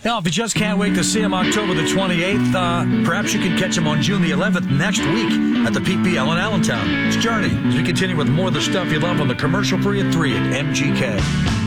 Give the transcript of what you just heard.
Now, if you just can't wait to see him October the 28th, perhaps you can catch him on June the 11th next week at the PPL in Allentown. It's Journey as we continue with more of the stuff you love on the commercial free at 3 at MGK.